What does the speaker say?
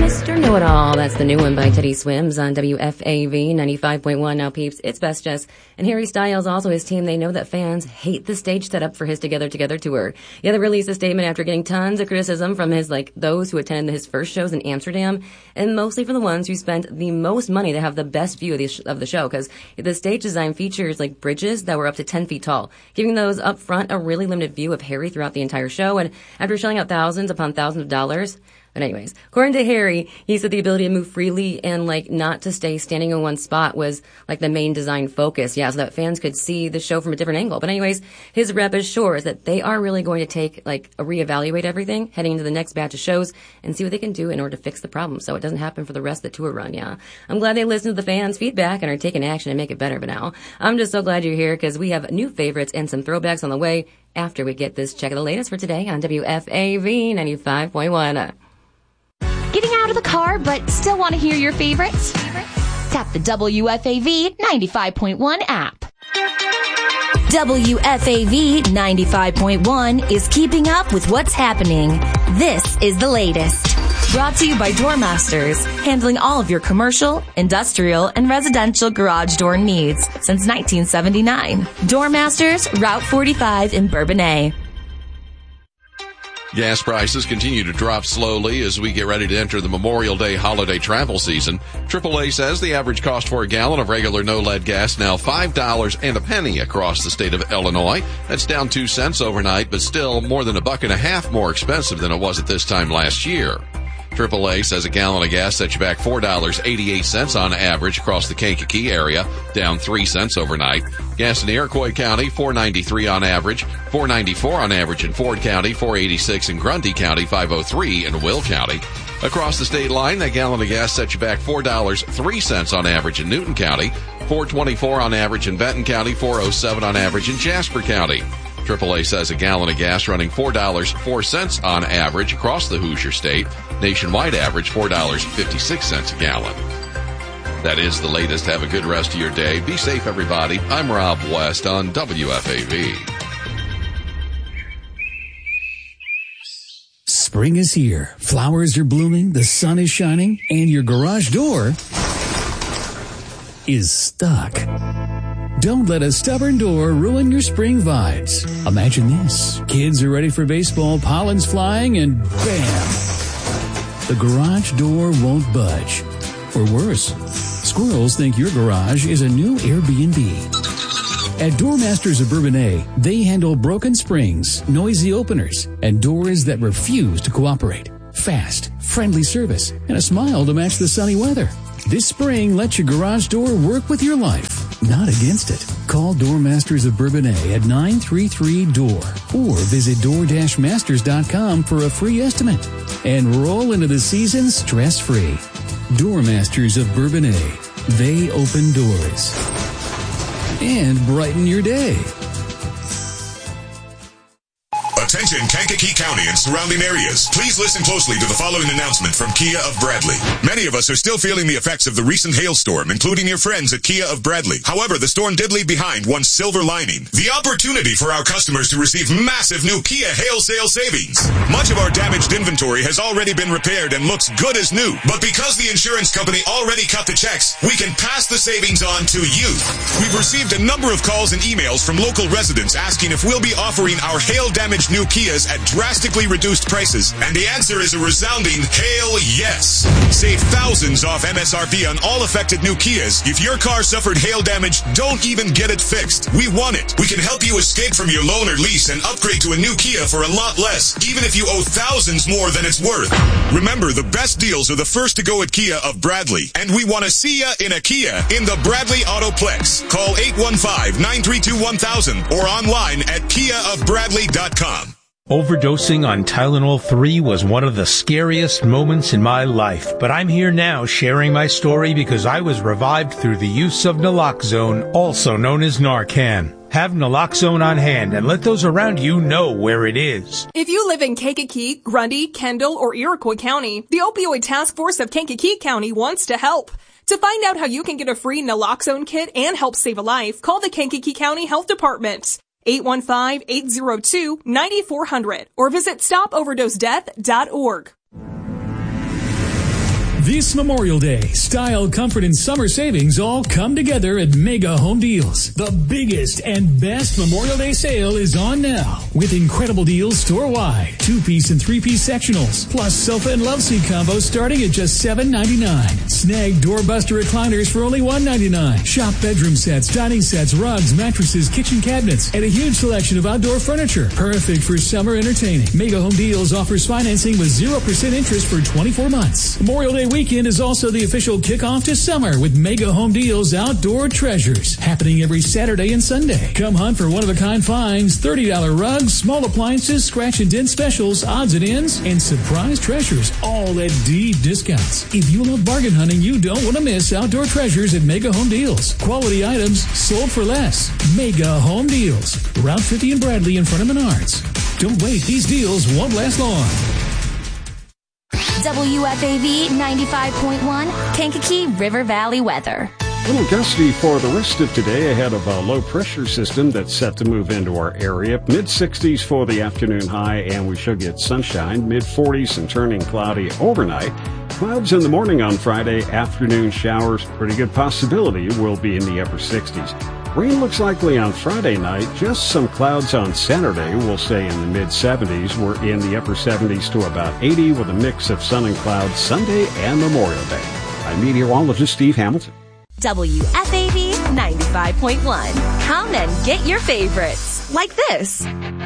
Mr. Know-It-All. That's the new one by Teddy Swims on WFAV 95.1. Now, peeps, it's Best Jess. And Harry Styles, also his team, they know that fans hate the stage setup for his Together Together tour. Yeah, they released a statement after getting tons of criticism from those who attended his first shows in Amsterdam, and mostly from the ones who spent the most money to have the best view of the show, because the stage design features bridges that were up to 10 feet tall, giving those up front a really limited view of Harry throughout the entire show. And after shelling out thousands upon thousands of dollars, but anyways, according to Harry, he said the ability to move freely and not to stay standing in one spot was the main design focus. Yeah, so that fans could see the show from a different angle. But anyways, his rep assures that they are really going to take reevaluate everything heading into the next batch of shows and see what they can do in order to fix the problem so it doesn't happen for the rest of the tour run. Yeah, I'm glad they listened to the fans' feedback and are taking action to make it better. But now I'm just so glad you're here because we have new favorites and some throwbacks on the way after we get this check of the latest for today on WFAV 95.1. Getting out of the car but still want to hear your favorites? Tap the WFAV 95.1 app. WFAV 95.1 is keeping up with what's happening. This is the latest. Brought to you by Doormasters, handling all of your commercial, industrial, and residential garage door needs since 1979. Doormasters, Route 45 in Bourbonnais. Gas prices continue to drop slowly as we get ready to enter the Memorial Day holiday travel season. AAA says the average cost for a gallon of regular no-lead gas now $5 and a penny across the state of Illinois. That's down 2 cents overnight, but still more than $1.50 more expensive than it was at this time last year. AAA says a gallon of gas sets you back $4.88 on average across the Kankakee area, down 3 cents overnight. Gas in Iroquois County, $4.93 on average, $4.94 on average in Ford County, $4.86 in Grundy County, $5.03 in Will County. Across the state line, that gallon of gas sets you back $4.03 on average in Newton County, $4.24 on average in Benton County, $4.07 on average in Jasper County. AAA says a gallon of gas running $4.04 on average across the Hoosier State. Nationwide average $4.56 a gallon. That is the latest. Have a good rest of your day. Be safe, everybody. I'm Rob West on WFAV. Spring is here. Flowers are blooming, the sun is shining, and your garage door is stuck. Don't let a stubborn door ruin your spring vibes. Imagine this. Kids are ready for baseball, pollen's flying, and bam! The garage door won't budge. Or worse, squirrels think your garage is a new Airbnb. At Doormasters of Bourbonnais, they handle broken springs, noisy openers, and doors that refuse to cooperate. Fast, friendly service, and a smile to match the sunny weather. This spring, let your garage door work with your life, not against it. Call Doormasters of Bourbonnais at 933-DOOR or visit door-masters.com for a free estimate. And roll into the season stress-free. Doormasters of Bourbonnais. They open doors and brighten your day. Attention Kankakee County and surrounding areas. Please listen closely to the following announcement from Kia of Bradley. Many of us are still feeling the effects of the recent hailstorm, including your friends at Kia of Bradley. However, the storm did leave behind one silver lining. The opportunity for our customers to receive massive new Kia hail sale savings. Much of our damaged inventory has already been repaired and looks good as new. But because the insurance company already cut the checks, we can pass the savings on to you. We've received a number of calls and emails from local residents asking if we'll be offering our hail-damaged new Kias at drastically reduced prices, and the answer is a resounding hail yes. Save thousands off MSRP on all affected new Kias. If your car suffered hail damage, don't even get it fixed. We want it. We can help you escape from your loan or lease and upgrade to a new Kia for a lot less, even if you owe thousands more than it's worth. Remember, the best deals are the first to go at Kia of Bradley, and we want to see ya in a Kia in the Bradley Autoplex. Call 815-932-1000 or online at kiaofbradley.com. Overdosing on Tylenol 3 was one of the scariest moments in my life, but I'm here now sharing my story because I was revived through the use of naloxone, also known as Narcan. Have naloxone on hand and let those around you know where it is. If you live in Kankakee, Grundy, Kendall, or Iroquois County, the Opioid Task Force of Kankakee County wants to help. To find out how you can get a free naloxone kit and help save a life, call the Kankakee County Health Department. 815-802-9400 or visit stopoverdosedeath.org. This Memorial Day, style, comfort, and summer savings all come together at Mega Home Deals. The biggest and best Memorial Day sale is on now with incredible deals store-wide. 2-piece and 3-piece sectionals, plus sofa and love seat combos starting at just $7.99. Snag doorbuster recliners for only $1.99. Shop bedroom sets, dining sets, rugs, mattresses, kitchen cabinets, and a huge selection of outdoor furniture. Perfect for summer entertaining. Mega Home Deals offers financing with 0% interest for 24 months. Memorial Day weekend is also the official kickoff to summer with Mega Home Deals Outdoor Treasures, happening every Saturday and Sunday. Come hunt for one-of-a-kind finds, $30 rugs, small appliances, scratch and dent specials, odds and ends, and surprise treasures, all at deep discounts. If you love bargain hunting, you don't want to miss Outdoor Treasures at Mega Home Deals. Quality items sold for less. Mega Home Deals. Route 50 in Bradley in front of Menards. Don't wait, these deals won't last long. WFAV 95.1, Kankakee River Valley weather. A little gusty for the rest of today ahead of a low-pressure system that's set to move into our area. Mid-60s for the afternoon high, and we should get sunshine. Mid-40s and turning cloudy overnight. Clouds in the morning on Friday, afternoon showers. Pretty good possibility we'll be in the upper 60s. Rain looks likely on Friday night. Just some clouds on Saturday. We'll stay in the mid-70s. We're in the upper 70s to about 80 with a mix of sun and clouds Sunday and Memorial Day. I'm meteorologist Steve Hamilton. WFAV 95.1. Come and get your favorites, like this.